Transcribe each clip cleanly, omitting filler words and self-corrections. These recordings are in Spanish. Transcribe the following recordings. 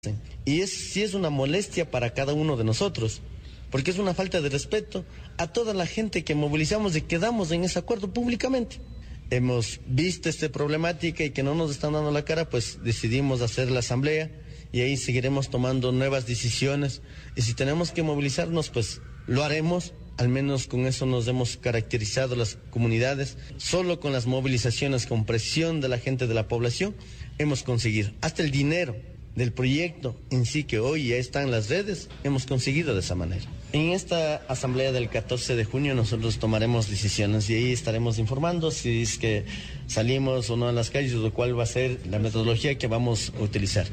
Y sí es una molestia para cada uno de nosotros, porque es una falta de respeto a toda la gente que movilizamos y quedamos en ese acuerdo públicamente. Hemos visto esta problemática y que no nos están dando la cara, pues decidimos hacer la asamblea y ahí seguiremos tomando nuevas decisiones. Y si tenemos que movilizarnos, pues lo haremos. Al menos con eso nos hemos caracterizado las comunidades. Solo con las movilizaciones, con presión de la gente, de la población, hemos conseguido. Hasta el dinero del proyecto en sí, que hoy ya está en las redes, hemos conseguido de esa manera. En esta asamblea del 14 de junio nosotros tomaremos decisiones y ahí estaremos informando si es que salimos o no a las calles, o cuál va a ser la metodología que vamos a utilizar.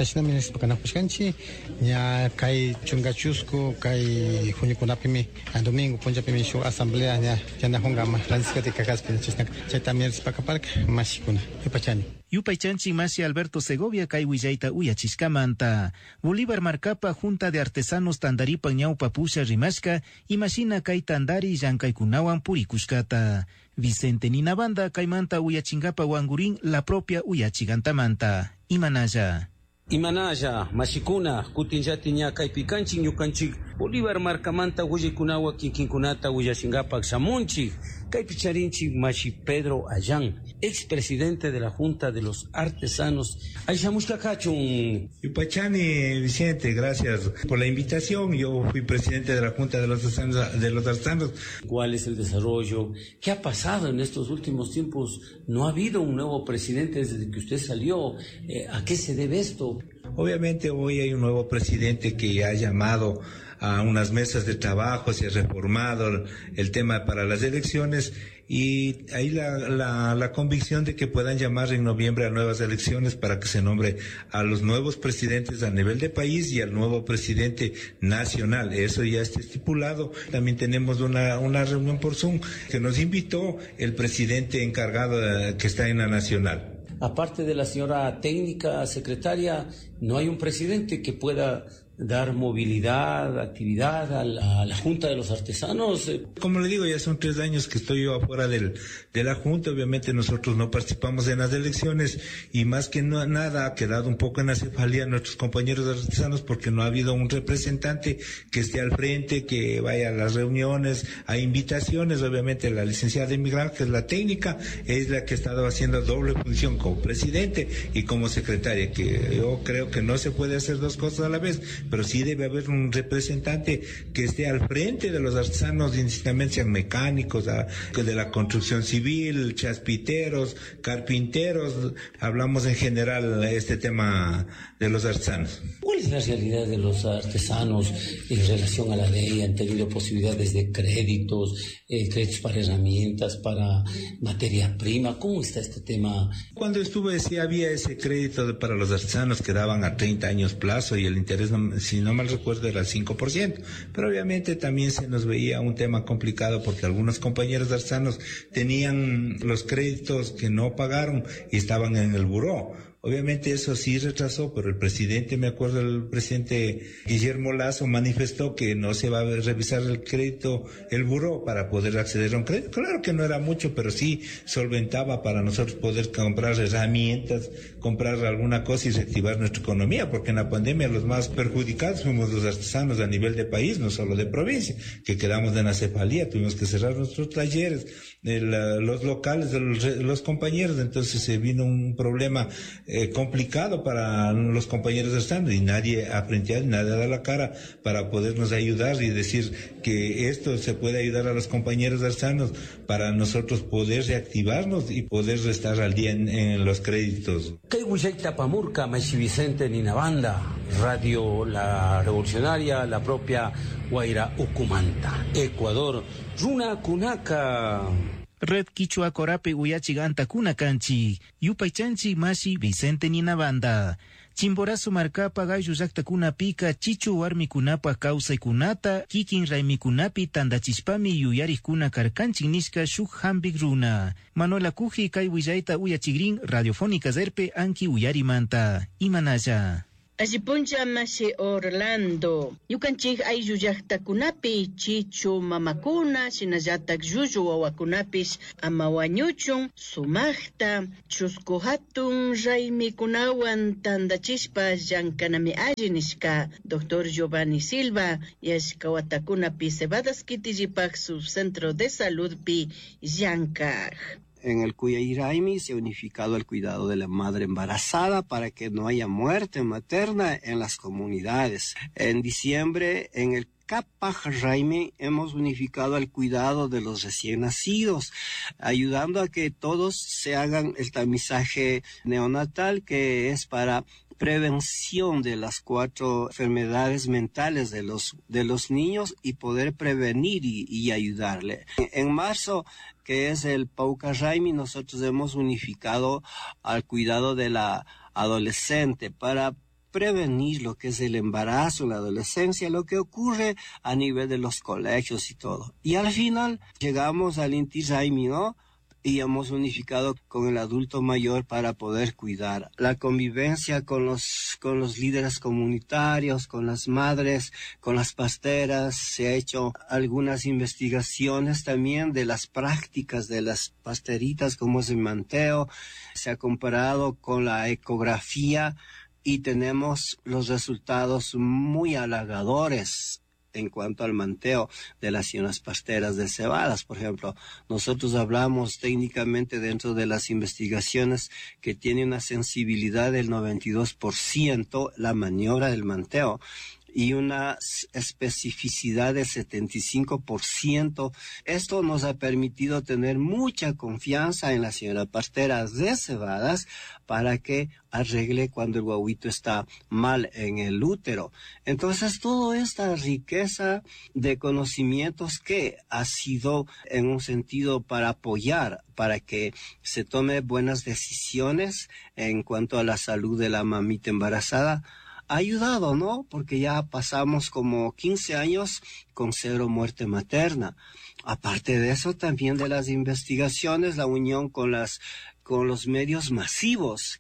Ya kai chungachusco kai junio domingo ponjapimi show asamblea ya na hongama Francisca de Cagaspe también pacaparca mashikuna ipachani Yupaychanchi Masi Alberto Segovia kai willaita uyachiskamanta. Bolívar Marcapa Junta de Artesanos Tandaripa ñaupa pusha rimashka imashina kai tandari llankaykunawan purikushkata. Vicente Ninabanda kaimanta uyachingapa wangurin la propia uyachigantamanta. Imanaya. Imanaya, mashikuna, kutinjati nya kaipikanchik ñukanchik Bolívar markamanta willikunawa kinkinkunata willashingapak shamunchik kaipicharinchik Mashi Pedro Ayán, expresidente de la Junta de los Artesanos. Ayshamushka kachun. Yupachani Vicente, gracias por la invitación. Yo fui presidente de la Junta de los Artesanos. ¿Cuál es el desarrollo? ¿Qué ha pasado en estos últimos tiempos? ¿No ha habido un nuevo presidente desde que usted salió? ¿A qué se debe esto? Obviamente hoy hay un nuevo presidente que ha llamado a unas mesas de trabajo, se ha reformado el tema para las elecciones y hay la convicción de que puedan llamar en noviembre a nuevas elecciones para que se nombre a los nuevos presidentes a nivel de país y al nuevo presidente nacional. Eso ya está estipulado. También tenemos una reunión por Zoom que nos invitó el presidente encargado que está en la nacional. Aparte de la señora técnica secretaria, no hay un presidente que pueda dar movilidad, actividad a la Junta de los Artesanos. Como le digo, ya son 3 años que estoy yo afuera de la Junta. Obviamente nosotros no participamos en las elecciones y más que nada ha quedado un poco en la cefalía nuestros compañeros artesanos porque no ha habido un representante que esté al frente, que vaya a las reuniones, a invitaciones. Obviamente la licenciada Inmigrante, que es la técnica, es la que ha estado haciendo doble función como presidente y como secretaria, que yo creo que no se puede hacer 2 cosas a la vez, pero sí debe haber un representante que esté al frente de los artesanos, indistintamente sean mecánicos, de la construcción civil, chaspiteros, carpinteros. Hablamos en general este tema de los artesanos. ¿Cuál es la realidad de los artesanos en relación a la ley? ¿Han tenido posibilidades de créditos para herramientas, para materia prima? ¿Cómo está este tema? Cuando estuve, sí había ese crédito para los artesanos que daban a 30 años plazo y el interés, si no mal recuerdo, era el 5%. Pero obviamente también se nos veía un tema complicado porque algunos compañeros artesanos tenían los créditos que no pagaron y estaban en el buró. Obviamente eso sí retrasó, pero el presidente, me acuerdo, el presidente Guillermo Lazo manifestó que no se va a revisar el crédito, el buró, para poder acceder a un crédito. Claro que no era mucho, pero sí solventaba para nosotros poder comprar herramientas, comprar alguna cosa y reactivar nuestra economía, porque en la pandemia los más perjudicados fuimos los artesanos a nivel de país, no solo de provincia, que quedamos en la cefalía, tuvimos que cerrar nuestros talleres, los locales de los compañeros, entonces se vino un problema complicado para los compañeros artesanos y nadie ha frenteado, nadie ha dado la cara para podernos ayudar y decir que esto se puede ayudar a los compañeros artesanos para nosotros poder reactivarnos y poder estar al día en los créditos. Pamurca, Machi Vicente Ninabanda, Radio La Revolucionaria, la propia Guaira Ucumanta, Ecuador, Runa Kunaca. Red Quichua Corape Uyachiganta Kunakanchi, Yupaychanchi Mashi Vicente Ninabanda. Chimborazo Marcapa Gallo Kuna Pica, Chichu Warmi Kunapa Causa y Kunata, Kikin Raimi Kunapi Tandachispami Yuyari Kuna Karkanchi Nishka Shuk Hambig Runa. Manuela Kuji Kai Willaita Uyachigrin Radiofónica Zerpe Anki Uyari Manta. Imanaya. Asipuncha Masi Orlando. Yukanchik ayllu llaqtakunapi chichu mamakuna shinallatak llullu wawakunapis ama wañuchun sumaqta chusku hatun raymikunawan tandachispa llankanami alli nishka Dr. Giovanni Silva yashka watakunapi Cebadas Kitillipaq Subcentro de Saludpi llankaj. En el Cuyayraimi se ha unificado el cuidado de la madre embarazada para que no haya muerte materna en las comunidades. En diciembre, en el Capaj Raimi hemos unificado el cuidado de los recién nacidos, ayudando a que todos se hagan el tamizaje neonatal, que es para prevención de las 4 enfermedades mentales de los niños y poder prevenir y ayudarle. En marzo, que es el Pauca Raimi, nosotros hemos unificado al cuidado de la adolescente para prevenir lo que es el embarazo en la adolescencia, lo que ocurre a nivel de los colegios y todo. Y al final llegamos al Inti Raimi, ¿no? Y hemos unificado con el adulto mayor para poder cuidar la convivencia con los líderes comunitarios, con las madres, con las pasteras. Se ha hecho algunas investigaciones también de las prácticas de las pasteritas, como es el manteo. Se ha comparado con la ecografía y tenemos los resultados muy halagadores en cuanto al manteo de las señoras pasteras de Cebadas. Por ejemplo, nosotros hablamos técnicamente dentro de las investigaciones que tiene una sensibilidad del 92% la maniobra del manteo y una especificidad del 75%. Esto nos ha permitido tener mucha confianza en la señora pastera de Cebadas para que arregle cuando el guaguito está mal en el útero. Entonces, toda esta riqueza de conocimientos que ha sido en un sentido para apoyar, para que se tome buenas decisiones en cuanto a la salud de la mamita embarazada, ha ayudado, ¿no? Porque ya pasamos como 15 años con 0 muerte materna. Aparte de eso, también de las investigaciones, la unión con los medios masivos,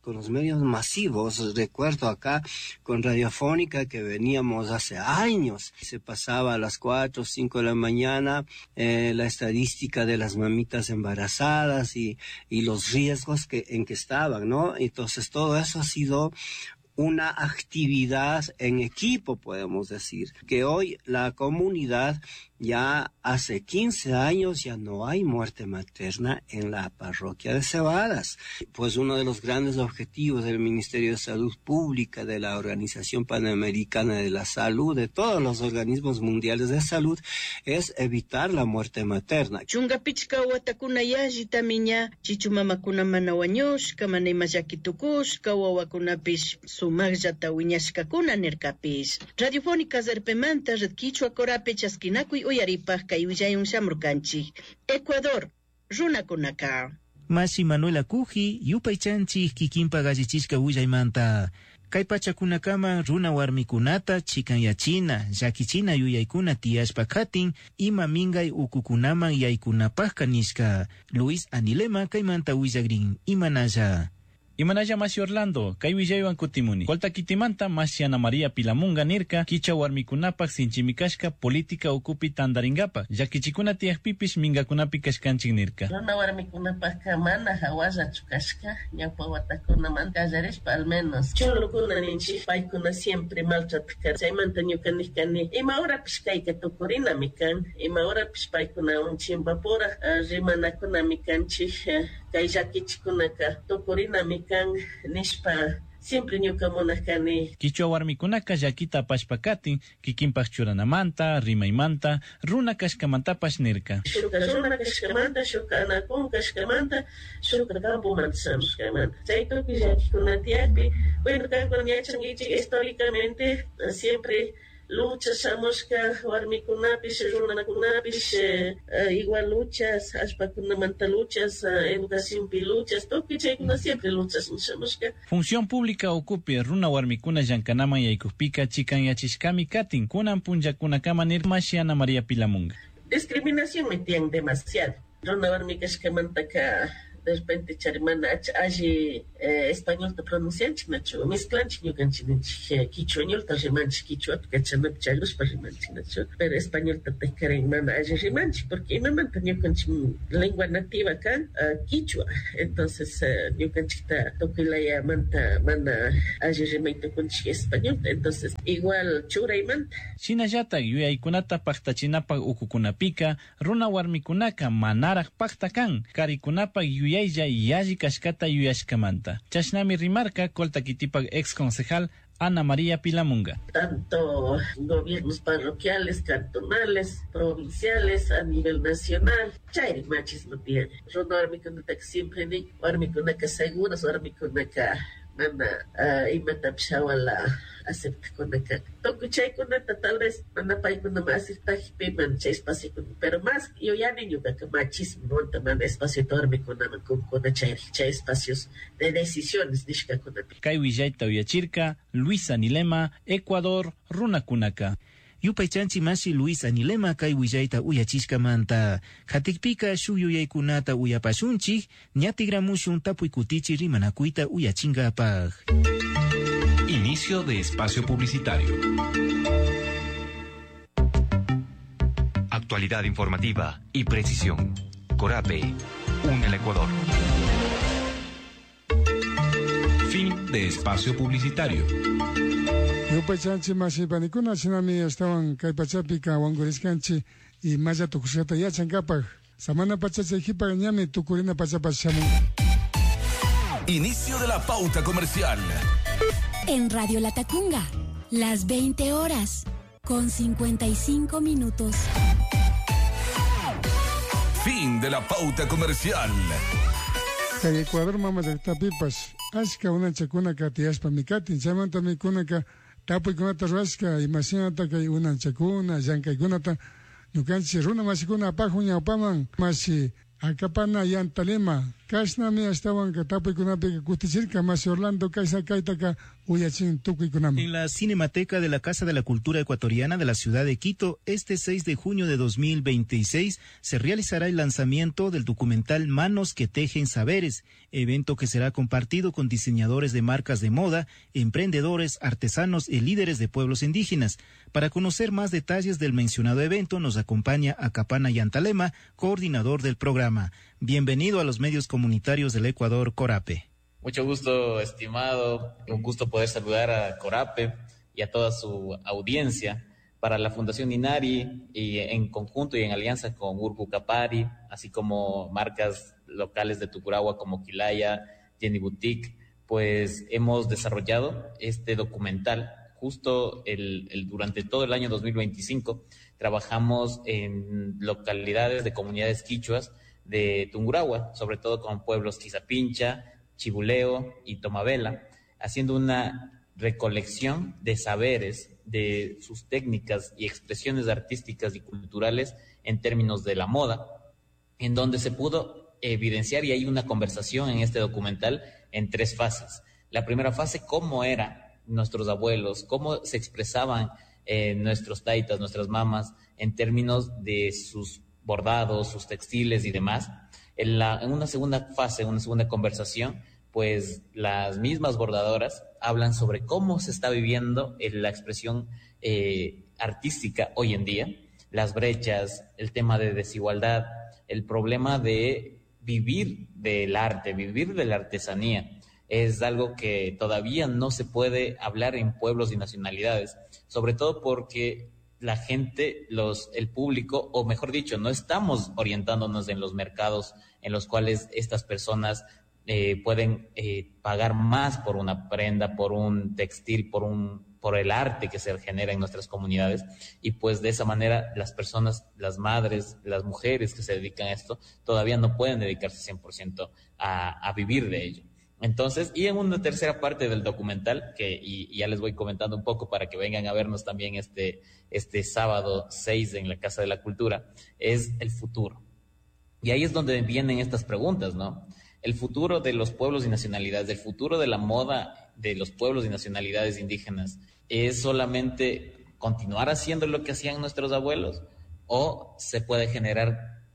recuerdo acá con Radiofónica que veníamos hace años, se pasaba a las 4 o 5 de la mañana la estadística de las mamitas embarazadas y los riesgos en que estaban, ¿no? Entonces todo eso ha sido una actividad en equipo, podemos decir, que hoy la comunidad ya hace 15 años ya no hay muerte materna en la parroquia de Cebadas. Pues uno de los grandes objetivos del Ministerio de Salud Pública, de la Organización Panamericana de la Salud, de todos los organismos mundiales de salud, es evitar la muerte materna. Chungapichka watakuna yallita miña, chichumamakuna mana wañushka, mana imayakitukushka, wawakunapish sumaqllata wiñashkakuna nirkapis. Radiofónica Zerpemanta, Red Quichua Corape Chasquinacuy uyaripaq kay willayun shamurkanchik. Ecuador, runakunaka. Masi Manuela Kuji, yupaychanchik kikinpa gallichishka willaymanta. Kay pachakunakama runa warmikunata chikanyachina, llakichina yuyaykuna tiyashpa katin, ima mingay ukukunaman yaykunapaqka nishka. Luis Anilema kaymanta willagrin imanalla. Imanalla Masi Orlando, kay willaywan kutimuni. Kolta kitimanta Masi Ana María Pilamunga nirka, kicha warmikunapak sinchimikashka política ukupi tandaringapak. Llakichikuna tiyakpipish mingakunapi kashkanchik nirka. Runa warmikunapaka mana hawaza chukashka, ñawpa watakunaman kallarishpa al menos. Chulukuna ninchi, paykuna siempre maltratakar. Chaymanta ñuka nihkani, ima horapish kayka tukurinami kan, ima horapish paykuna unchimbapura, rimanakunami kanchik, kay llakichikunaka tukurinami kan nishpa siempre ñuka munakani. Kichwa warmikunaka llakita apashpakatin, kikinpak churanamanta, rimaymanta, runa kashkamantapash nirka. Shuka runa kashkamanta, shuka anakun kashkamanta, shuka campomanta samushkamanta. Chaytupi llakikunatiapi, bueno, kankuniachangichik históricamente siempre luchas samushka warmikunapis, runakunapis, igual luchas, ashpakunamanta luchas, educacionpi luchas, toki chaykuna siempre luchas samushka. Función pública ocupi runa warmikuna llankanaman yaykupika chikanyachishkami katin kunan punllakunakama nirmashi Ana María Pilamunga. Discriminación me tienen demasiado. Runa warmikashkamantaka de repente charimana allí español te pronuncian chinacho, mezclan chiñucan quichuñol te rimanchi quichua, porque chanap chagros para rimanchi nacho, pero español te quieren mana allí rimanchi, porque me mantenía con lengua nativa acá, quichua, entonces ñucan chita toquilaya manta mana allí rimaito con español, entonces igual chura y manta. Shinayata yuyaykunata paktachinapaq ukukunapika runa warmikunaka manaraq paktakan karikunapaq yuyaylla yalli kashkata yuyashkamanta. Chashnami rimarka Coltaquitipac ex concejal Ana María Pilamunga. Tanto gobiernos parroquiales, cantonales, provinciales, a nivel nacional, chairi machismo tiene. Runa warmikunata siempre ni warmikunaka seguras, warmikunaka mana imatapshawala acepta con acá. Toco chay con esta tal vez mana pay con más está hipeman chay espacio pero más yo ya niño que machismo no también espacio dorme con chay espacios de decisiones nishka con api. Kay Willaita Uyachirka, Luis Anilema, Ecuador, Runa Kunaka. Yupaychanchi masi Luis Anilema kay Willaita uyachishkamanta. Hatikpika shuyuyaykunata uyapashunchik, ñatigramushun tapuykutichi rimanakuita uyachinkapaj. Inicio de espacio publicitario. Actualidad informativa y precisión. Corape, une al Ecuador. Fin de espacio publicitario. Yupaychanchi masi panikuna sinami estaban kaypachapika wanguriskanchi y maya tukushata yachankapaj. Samana pachacha hipa ñami tukurina pachapashamu. Inicio de la pauta comercial. En Radio Latacunga, las 20 horas, con 55 minutos. Fin de la pauta comercial. En Ecuador, mamás de tapipas, aska una chacuna katiaspa mikati, chamanta mikunaka, tapu y kunata rasca, imagínate que una chacuna, yanka y kunata, nukanchi runa masikuna pajuña opaman, masi acapana yantalema, kasnami estaban katapu y kunapi kutichirka, masi Orlando kaisa kaitaka, uyachin tuku y kunami. En la Cinemateca de la Casa de la Cultura Ecuatoriana de la ciudad de Quito, este 6 de junio de 2026, se realizará el lanzamiento del documental Manos que Tejen Saberes, evento que será compartido con diseñadores de marcas de moda, emprendedores, artesanos y líderes de pueblos indígenas. Para conocer más detalles del mencionado evento, nos acompaña Acapana Yantalema, coordinador del programa. Bienvenido a los medios comunitarios del Ecuador, Corape. Mucho gusto, estimado. Un gusto poder saludar a Corape y a toda su audiencia. Para la Fundación Inari y en conjunto y en alianza con Urku Capari, así como marcas locales de Tucurahua como Quilaya, Jenny Boutique, pues hemos desarrollado este documental. Justo durante todo el año 2025 trabajamos en localidades de comunidades quichuas de Tungurahua, sobre todo con pueblos Quizapincha, Chibuleo y Tomabela, haciendo una recolección de saberes, de sus técnicas y expresiones artísticas y culturales en términos de la moda, en donde se pudo evidenciar, y hay una conversación en este documental en 3 fases. La primera fase, cómo eran nuestros abuelos, cómo se expresaban nuestros taitas, nuestras mamas, en términos de sus bordados, sus textiles y demás. En una segunda fase, una segunda conversación, pues las mismas bordadoras hablan sobre cómo se está viviendo la expresión artística hoy en día, las brechas, el tema de desigualdad, el problema de vivir del arte, vivir de la artesanía. Es algo que todavía no se puede hablar en pueblos y nacionalidades, sobre todo porque la gente, el público, o mejor dicho, no estamos orientándonos en los mercados en los cuales estas personas pueden pagar más por una prenda, por un textil, por el arte que se genera en nuestras comunidades, y pues de esa manera las personas, las madres, las mujeres que se dedican a esto, todavía no pueden dedicarse 100% a vivir de ello. Entonces, y en una tercera parte del documental, y ya les voy comentando un poco para que vengan a vernos también este sábado 6 en la Casa de la Cultura, es el futuro. Y ahí es donde vienen estas preguntas, ¿no? El futuro de los pueblos y nacionalidades, el futuro de la moda de los pueblos y nacionalidades indígenas, ¿es solamente continuar haciendo lo que hacían nuestros abuelos? ¿O se puede generar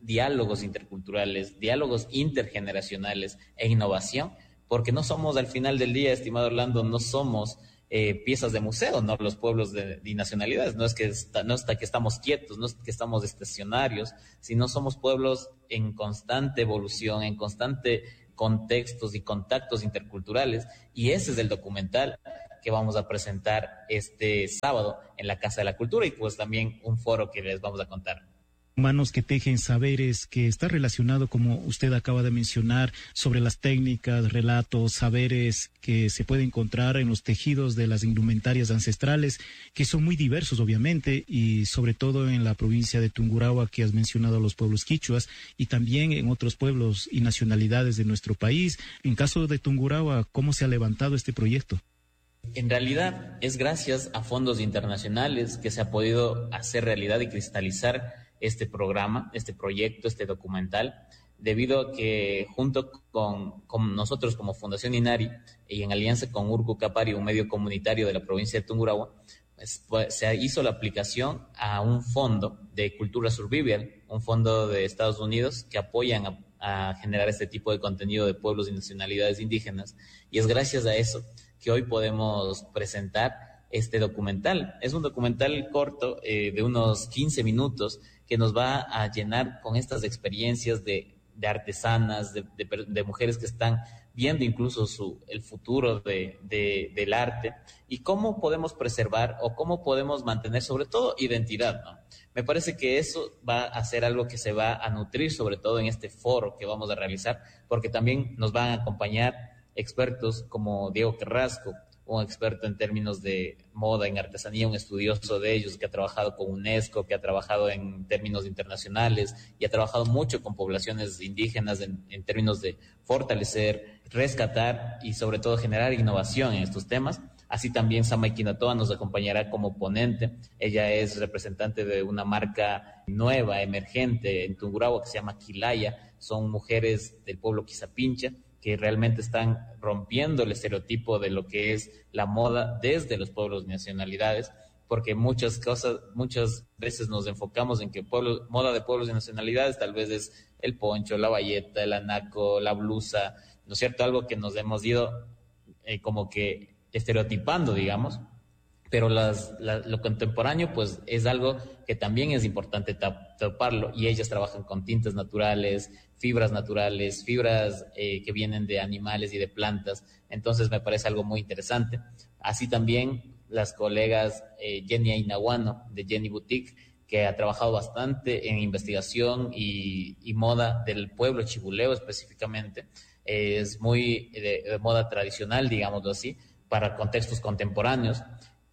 diálogos interculturales, diálogos intergeneracionales e innovación, porque no somos, al final del día, estimado Orlando, no somos piezas de museo, ¿no? Los pueblos de nacionalidades, no es que estamos quietos, no es que estamos estacionarios, sino somos pueblos en constante evolución, en constante contextos y contactos interculturales, y ese es el documental que vamos a presentar este sábado en la Casa de la Cultura, y pues también un foro que les vamos a contar. Manos que tejen saberes, que está relacionado, como usted acaba de mencionar, sobre las técnicas, relatos, saberes que se pueden encontrar en los tejidos de las indumentarias ancestrales, que son muy diversos, obviamente, y sobre todo en la provincia de Tungurahua, que has mencionado los pueblos quichuas, y también en otros pueblos y nacionalidades de nuestro país. En caso de Tungurahua, ¿cómo se ha levantado este proyecto? En realidad, es gracias a fondos internacionales que se ha podido hacer realidad y cristalizar este programa, este proyecto, este documental, debido a que junto con nosotros como Fundación Inari y en alianza con Urcu Capari, un medio comunitario de la provincia de Tungurahua, pues, se hizo la aplicación a un fondo de cultura survival, un fondo de Estados Unidos que apoyan a generar este tipo de contenido de pueblos y nacionalidades indígenas, y es gracias a eso que hoy podemos presentar este documental. Es un documental corto de unos 15 minutos que nos va a llenar con estas experiencias de artesanas, de mujeres que están viendo incluso el futuro del arte, y cómo podemos preservar o cómo podemos mantener sobre todo identidad, ¿no? Me parece que eso va a ser algo que se va a nutrir sobre todo en este foro que vamos a realizar, porque también nos van a acompañar expertos como Diego Carrasco, un experto en términos de moda, en artesanía, un estudioso de ellos que ha trabajado con UNESCO, que ha trabajado en términos internacionales y ha trabajado mucho con poblaciones indígenas en términos de fortalecer, rescatar y sobre todo generar innovación en estos temas. Así también Samay Quinatoa nos acompañará como ponente. Ella es representante de una marca nueva, emergente en Tungurahua que se llama Quilaya. Son mujeres del pueblo Quizapincha que realmente están rompiendo el estereotipo de lo que es la moda desde los pueblos y nacionalidades, porque muchas veces nos enfocamos en que moda de pueblos y nacionalidades tal vez es el poncho, la bayeta, el anaco, la blusa, ¿no es cierto? Algo que nos hemos ido como que estereotipando, digamos, pero lo contemporáneo pues es algo que también es importante taparlo, y ellas trabajan con tintes naturales, fibras que vienen de animales y de plantas. Entonces me parece algo muy interesante. Así también las colegas Jenny Ainahuano de Jenny Boutique, que ha trabajado bastante en investigación y moda del pueblo chibuleo específicamente. Es muy de moda tradicional, digámoslo así, para contextos contemporáneos.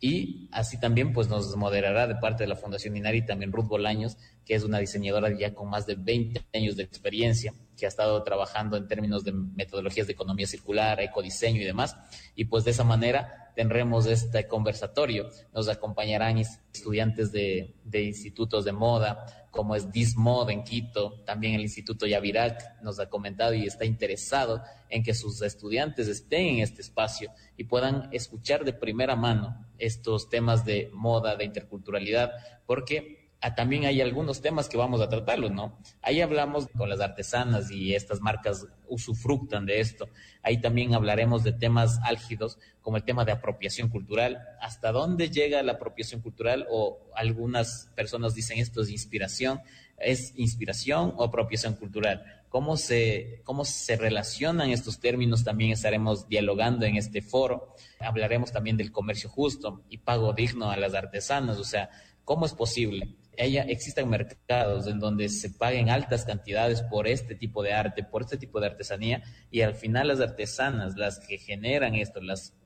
Y así también pues nos moderará de parte de la Fundación Inari también Ruth Bolaños, que es una diseñadora ya con más de 20 años de experiencia, que ha estado trabajando en términos de metodologías de economía circular, ecodiseño y demás. Y pues de esa manera tendremos este conversatorio. Nos acompañarán estudiantes de institutos de moda, como es Dismod en Quito. También el Instituto Yavirac nos ha comentado y está interesado en que sus estudiantes estén en este espacio y puedan escuchar de primera mano estos temas de moda, de interculturalidad, porque también hay algunos temas que vamos a tratarlos, ¿no? Ahí hablamos con las artesanas y estas marcas usufructan de esto. Ahí también hablaremos de temas álgidos como el tema de apropiación cultural. ¿Hasta dónde llega la apropiación cultural? O algunas personas dicen esto es inspiración. ¿Es inspiración o apropiación cultural? ¿Cómo se relacionan estos términos? También estaremos dialogando en este foro. Hablaremos también del comercio justo y pago digno a las artesanas. O sea, ¿cómo es posible? Existen mercados en donde se paguen altas cantidades por este tipo de arte, por este tipo de artesanía, y al final las artesanas, las que generan esto,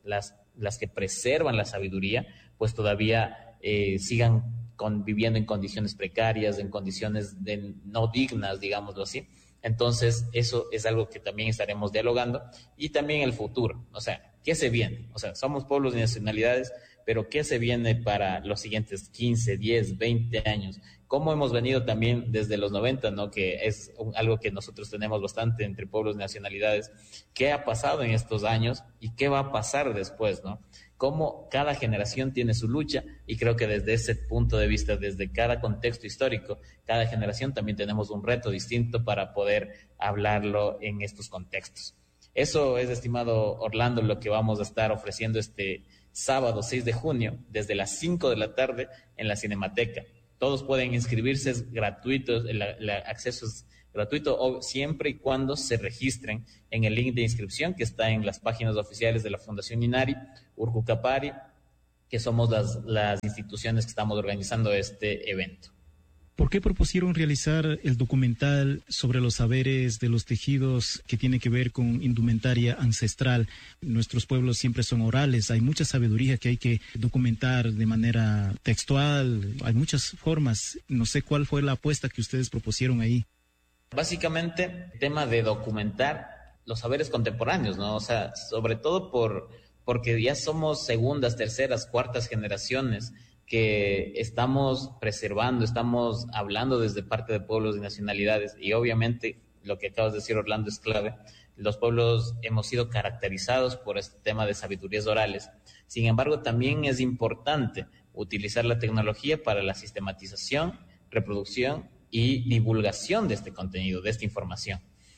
las que preservan la sabiduría, pues todavía sigan viviendo en condiciones precarias, en condiciones no dignas, digámoslo así. Entonces, eso es algo que también estaremos dialogando. Y también el futuro, o sea, ¿qué se viene? O sea, somos pueblos y nacionalidades, pero ¿qué se viene para los siguientes 15, 10, 20 años? ¿Cómo hemos venido también desde los 90, ¿no? Que es algo que nosotros tenemos bastante entre pueblos y nacionalidades. ¿Qué ha pasado en estos años y qué va a pasar después, ¿no? cómo cada generación tiene su lucha, y creo que desde ese punto de vista, desde cada contexto histórico, cada generación también tenemos un reto distinto para poder hablarlo en estos contextos. Eso es, estimado Orlando, lo que vamos a estar ofreciendo este sábado 6 de junio, desde las 5 de la tarde en la Cinemateca. Todos pueden inscribirse, es gratuito, el acceso es gratuito, siempre y cuando se registren en el link de inscripción que está en las páginas oficiales de la Fundación Inari, Urcu Capari, que somos las instituciones que estamos organizando este evento. ¿Por qué propusieron realizar el documental sobre los saberes de los tejidos que tiene que ver con indumentaria ancestral? Nuestros pueblos siempre son orales, hay mucha sabiduría que hay que documentar de manera textual, hay muchas formas. No sé cuál fue la apuesta que ustedes propusieron ahí. Básicamente, el tema de documentar los saberes contemporáneos, ¿no? O sea, sobre todo porque ya somos segundas, terceras, cuartas generaciones que estamos preservando, estamos hablando desde parte de pueblos y nacionalidades, y obviamente lo que acabas de decir, Orlando, es clave. Los pueblos hemos sido caracterizados por este tema de sabidurías orales. Sin embargo, también es importante utilizar la tecnología para la sistematización, reproducción y divulgación de este contenido, de esta información.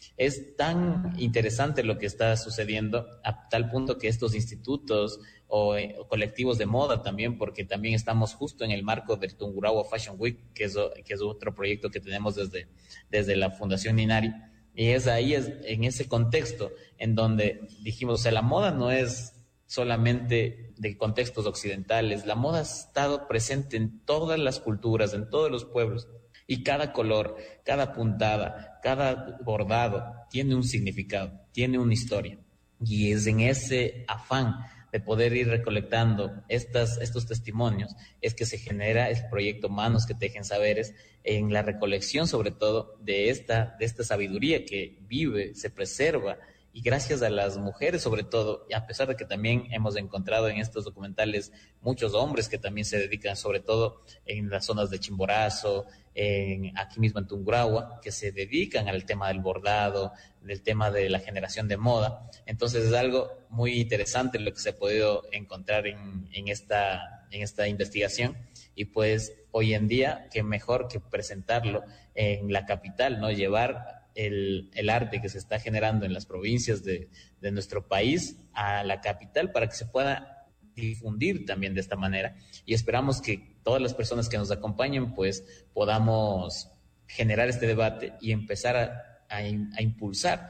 Es tan interesante lo que está sucediendo a tal punto que estos institutos o colectivos de moda también, porque también estamos justo en el marco del Tungurahua Fashion Week, que es otro proyecto que tenemos desde la Fundación Inari, y es en ese contexto en donde dijimos, o sea, la moda no es solamente de contextos occidentales, la moda ha estado presente en todas las culturas, en todos los pueblos. Y cada color, cada puntada, cada bordado tiene un significado, tiene una historia. Y es en ese afán de poder ir recolectando estos testimonios es que se genera el proyecto Manos que Tejen Saberes, en la recolección sobre todo de esta sabiduría que vive, se preserva, y gracias a las mujeres sobre todo, a pesar de que también hemos encontrado en estos documentales muchos hombres que también se dedican, sobre todo en las zonas de Chimborazo, aquí mismo en Tungurahua, que se dedican al tema del bordado, del tema de la generación de moda. Entonces es algo muy interesante lo que se ha podido encontrar en esta investigación, y pues hoy en día qué mejor que presentarlo en la capital, ¿no? Llevar el arte que se está generando en las provincias de nuestro país a la capital para que se pueda difundir también de esta manera, y esperamos que todas las personas que nos acompañen pues podamos generar este debate y empezar a impulsar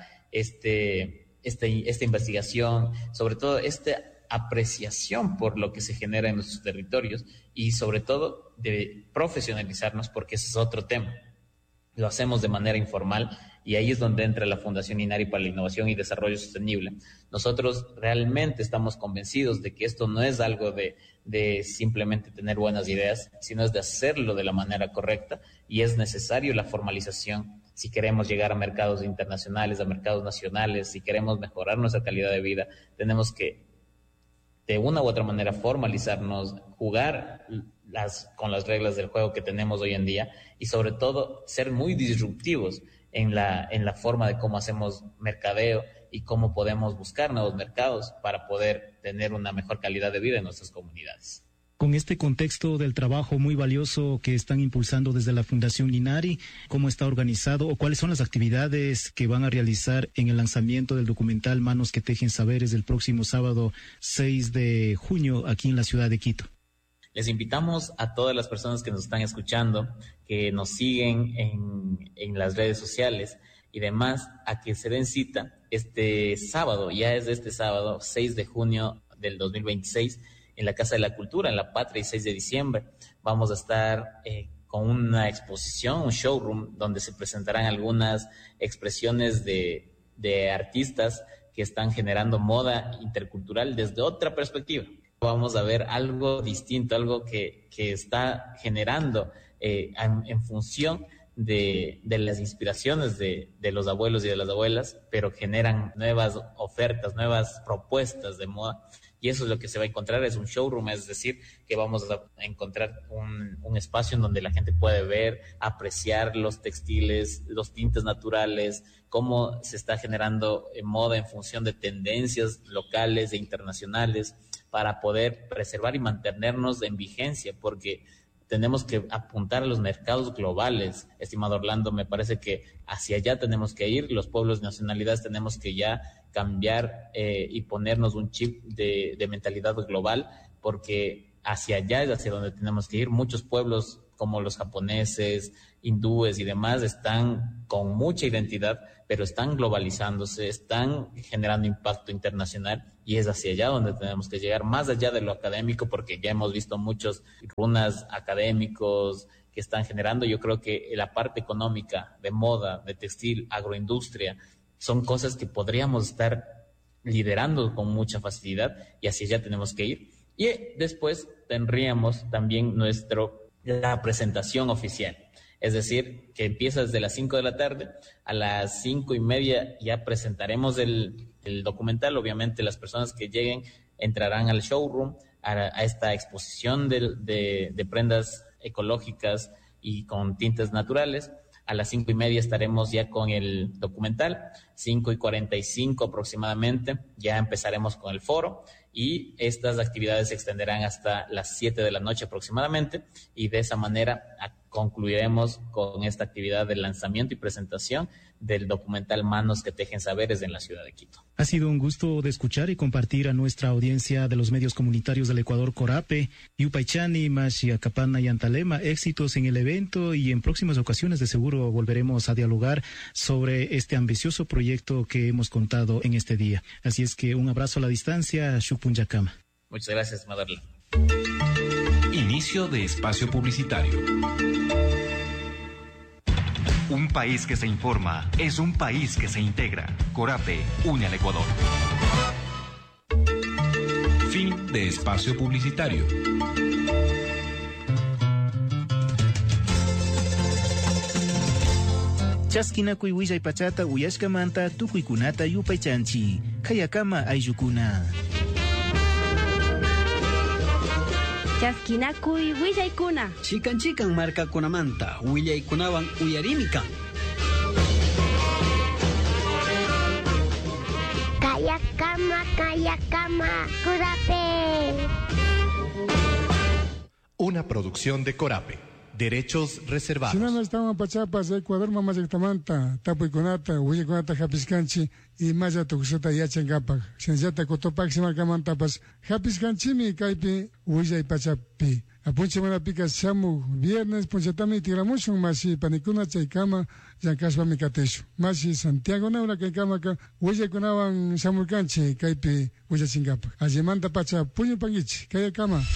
esta investigación, sobre todo esta apreciación por lo que se genera en nuestros territorios, y sobre todo de profesionalizarnos, porque ese es otro tema. Lo hacemos de manera informal, y ahí es donde entra la Fundación Inari para la Innovación y Desarrollo Sostenible. Nosotros realmente estamos convencidos de que esto no es algo de simplemente tener buenas ideas, sino es de hacerlo de la manera correcta, y es necesario la formalización si queremos llegar a mercados internacionales, a mercados nacionales, si queremos mejorar nuestra calidad de vida. Tenemos que de una u otra manera formalizarnos, jugar con las reglas del juego que tenemos hoy en día, y sobre todo ser muy disruptivos en la forma de cómo hacemos mercadeo y cómo podemos buscar nuevos mercados para poder tener una mejor calidad de vida en nuestras comunidades. Con este contexto del trabajo muy valioso que están impulsando desde la Fundación Inari, ¿cómo está organizado o cuáles son las actividades que van a realizar en el lanzamiento del documental Manos que Tejen Saberes el próximo sábado 6 de junio aquí en la ciudad de Quito? Les invitamos a todas las personas que nos están escuchando, que nos siguen en las redes sociales y demás, a que se den cita este sábado, ya es de este sábado, 6 de junio del 2026, en la Casa de la Cultura, en La Patria, y 6 de diciembre. Vamos a estar con una exposición, un showroom, donde se presentarán algunas expresiones de artistas que están generando moda intercultural desde otra perspectiva. Vamos a ver algo distinto, algo que está generando en función de las inspiraciones de los abuelos y de las abuelas, pero generan nuevas ofertas, nuevas propuestas de moda. Y eso es lo que se va a encontrar, es un showroom, es decir, que vamos a encontrar un espacio en donde la gente puede ver, apreciar los textiles, los tintes naturales, cómo se está generando moda en función de tendencias locales e internacionales, para poder preservar y mantenernos en vigencia, porque tenemos que apuntar a los mercados globales. Estimado Orlando, me parece que hacia allá tenemos que ir. Los pueblos y nacionalidades tenemos que ya cambiar y ponernos un chip de mentalidad global, porque hacia allá es hacia donde tenemos que ir. Muchos pueblos como los japoneses, hindúes y demás están con mucha identidad, pero están globalizándose, están generando impacto internacional, y es hacia allá donde tenemos que llegar, más allá de lo académico, porque ya hemos visto muchos runas académicos que están generando. Yo creo que la parte económica, de moda, de textil, agroindustria, son cosas que podríamos estar liderando con mucha facilidad, y hacia allá tenemos que ir. Y después tendríamos también la presentación oficial. Es decir, que empieza desde las 5 de la tarde, a las 5:30 ya presentaremos el documental. Obviamente las personas que lleguen entrarán al showroom, a esta exposición de prendas ecológicas y con tintes naturales. A las 5:30 estaremos ya con el documental, 5:45 aproximadamente, ya empezaremos con el foro, y estas actividades se extenderán hasta las 7 de la noche aproximadamente, y de esa manera concluiremos con esta actividad de lanzamiento y presentación del documental Manos que Tejen Saberes en la ciudad de Quito. Ha sido un gusto de escuchar y compartir a nuestra audiencia de los medios comunitarios del Ecuador, Corape, Yupaychani, Mashiacapana y Antalema. Éxitos en el evento, y en próximas ocasiones de seguro volveremos a dialogar sobre este ambicioso proyecto que hemos contado en este día. Así es que un abrazo a la distancia, Shupunyakama. Muchas gracias, Madarla. Inicio de espacio publicitario. Un país que se informa es un país que se integra. Corape une al Ecuador. Fin de espacio publicitario. Chaskinakuy willay pachata uyashkamanta tukuykunata yupaychanchi. Kayakama ayllukuna. Chaskinakuy willaykuna. Chikan markakunamanta willaykunawan uyarimi kan. Kayakama, Corape. Una producción de Corape. Derechos reservados. Si no estamos pachapas, Ecuador, mamá Yactamanta, Tapuiconata, Huiconata, Japiscanchi, y Maya Tuxota Yachangapak, Senzata Cotopac, Simacamantapas, Japiscanchimi, Caipi, Huilla y Pachapi. Apunche Manapica, Samu, viernes, Ponchatami, Tiramushun, Masi, Panicuna, Chaicama, Yancaspa Micateshu. Masi, Santiago Naura, Caicamaca, Huilla Conaban, Samurcanchi, Caipi, Huilla Chingapa. Ayemanta Pacha, Puño Pangichi, Cayacama.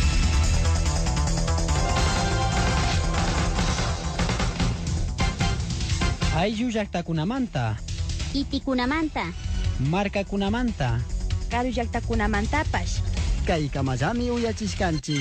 Ayllu llaqtakunamanta, Itikunamanta, markakunamanta, Karu llaqtakunamantapash, kaykamallami uyachishkanchi.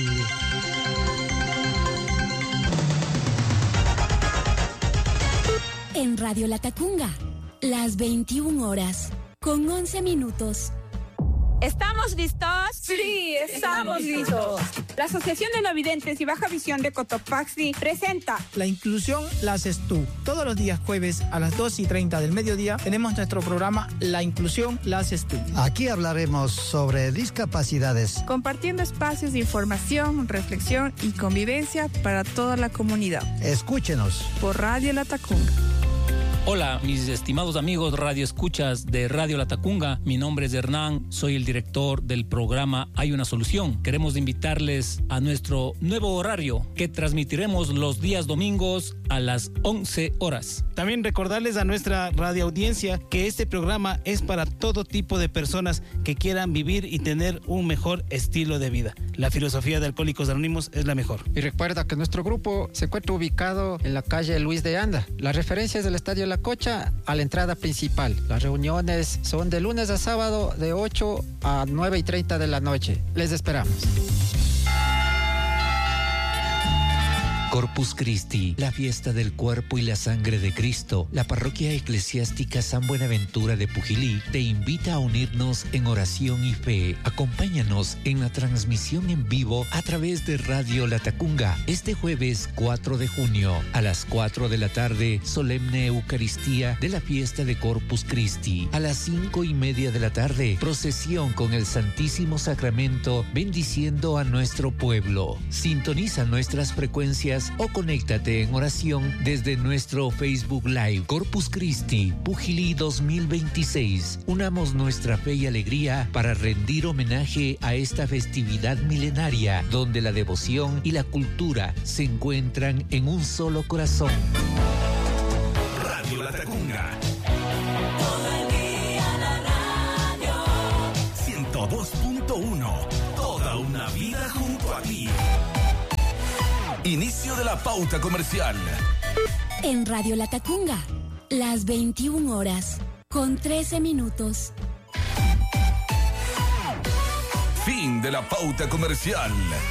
En Radio Latacunga, las 21 horas, con 11 minutos. ¿Estamos listos? Sí, estamos listos. La Asociación de No Videntes y Baja Visión de Cotopaxi presenta La inclusión la haces tú. Todos los días jueves a las 2:30 del mediodía tenemos nuestro programa La inclusión la haces tú. Aquí hablaremos sobre discapacidades, compartiendo espacios de información, reflexión y convivencia para toda la comunidad. Escúchenos por Radio Latacunga. Hola, mis estimados amigos radioescuchas de Radio Latacunga. Mi nombre es Hernán, soy el director del programa Hay una Solución. Queremos invitarles a nuestro nuevo horario que transmitiremos los días domingos a las 11 horas. También recordarles a nuestra radioaudiencia que este programa es para todo tipo de personas que quieran vivir y tener un mejor estilo de vida. La filosofía de Alcohólicos Anónimos es la mejor. Y recuerda que nuestro grupo se encuentra ubicado en la calle Luis de Anda. La referencia es del Estadio La Cocha a la entrada principal. Las reuniones son de lunes a sábado de 8 a 9:30 de la noche. Les esperamos. Corpus Christi, la fiesta del cuerpo y la sangre de Cristo. La parroquia eclesiástica San Buenaventura de Pujilí te invita a unirnos en oración y fe. Acompáñanos en la transmisión en vivo a través de Radio Latacunga este jueves 4 de junio a las 4 de la tarde, solemne Eucaristía de la fiesta de Corpus Christi. A las 5:30 de la tarde, procesión con el Santísimo Sacramento bendiciendo a nuestro pueblo. Sintoniza nuestras frecuencias o conéctate en oración desde nuestro Facebook Live. Corpus Christi, Pujilí 2026. Unamos nuestra fe y alegría para rendir homenaje a esta festividad milenaria donde la devoción y la cultura se encuentran en un solo corazón. Radio Latacunga. Todo el día la radio. 102.1. Toda una vida junto a ti. Inicio de la pauta comercial. En Radio Latacunga, las 21 horas, con 13 minutos. Fin de la pauta comercial.